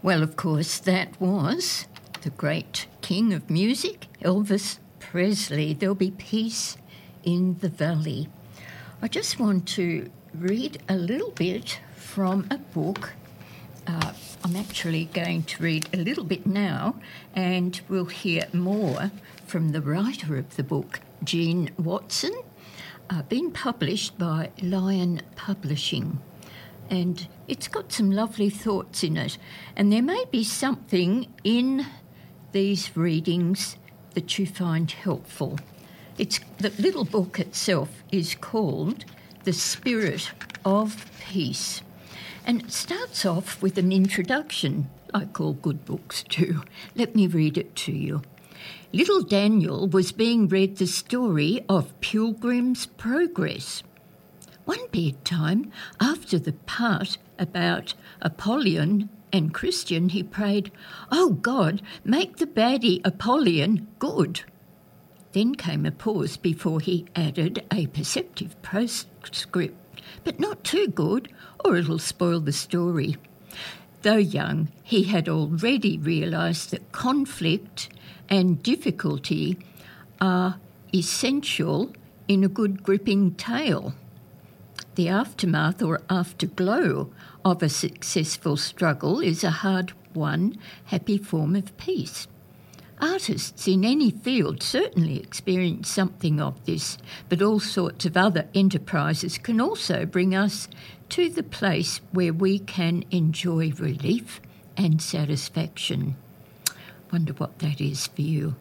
Well, of course, that was the great king of music, Elvis Presley. There'll be peace in the valley. I just want to read a little bit from a book. I'm actually going to read a little bit now, and we'll hear more from the writer of the book, Jean Watson, been published by Lion Publishing. And it's got some lovely thoughts in it. And there may be something in these readings that you find helpful. The little book itself is called The Spirit of Peace. And it starts off with an introduction, like all good books do. Let me read it to you. Little Daniel was being read the story of Pilgrim's Progress. One bedtime, after the part about Apollyon and Christian, he prayed, "Oh God, make the baddie Apollyon good." Then came a pause before he added a perceptive postscript, "But not too good, or it'll spoil the story." Though young, he had already realised that conflict and difficulty are essential in a good gripping tale. The aftermath or afterglow of a successful struggle is a hard-won, happy form of peace. Artists in any field certainly experience something of this, but all sorts of other enterprises can also bring us to the place where we can enjoy relief and satisfaction. Wonder what that is for you.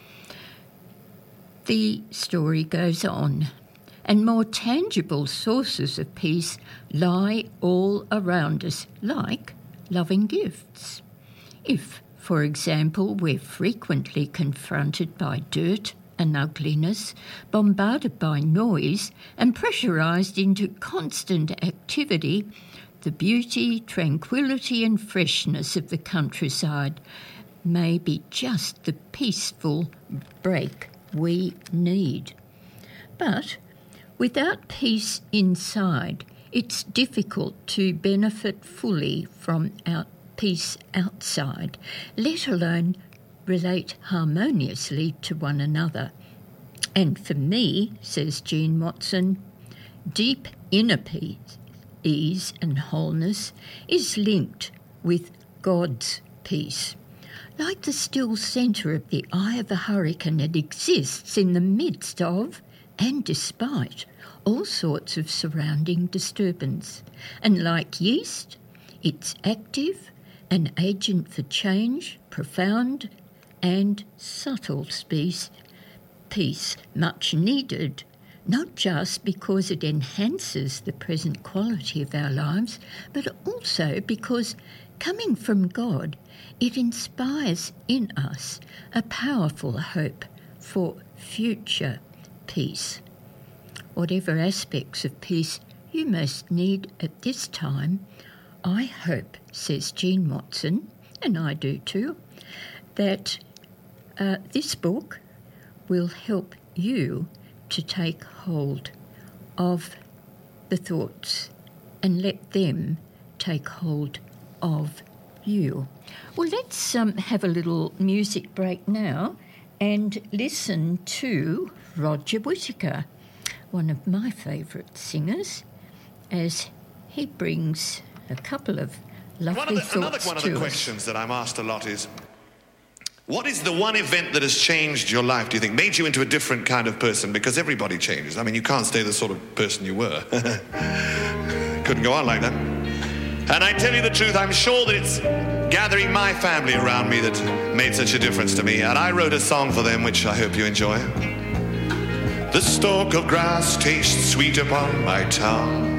The story goes on. And more tangible sources of peace lie all around us, like loving gifts. If, for example, we're frequently confronted by dirt and ugliness, bombarded by noise and pressurised into constant activity, the beauty, tranquillity and freshness of the countryside may be just the peaceful break we need. But without peace inside, it's difficult to benefit fully from peace outside, let alone relate harmoniously to one another. And for me, says Jean Watson, deep inner peace, ease and wholeness is linked with God's peace. Like the still centre of the eye of a hurricane, it exists in the midst of and despite all sorts of surrounding disturbance. And like yeast, it's active, an agent for change, profound and subtle peace, much needed, not just because it enhances the present quality of our lives, but also because, coming from God, it inspires in us a powerful hope for future peace. Whatever aspects of peace you most need at this time, I hope, says Jean Watson, and I do too, that this book will help you to take hold of the thoughts and let them take hold of you. Well, let's have a little music break now and listen to Roger Whittaker, one of my favourite singers, as he brings a couple of lovely thoughts One of the questions that I'm asked a lot is, what is the one event that has changed your life, do you think, made you into a different kind of person? Because everybody changes. I mean, you can't stay the sort of person you were. Couldn't go on like that. And I tell you the truth, I'm sure that it's gathering my family around me that made such a difference to me. And I wrote a song for them, which I hope you enjoy. The stalk of grass tastes sweet upon my tongue.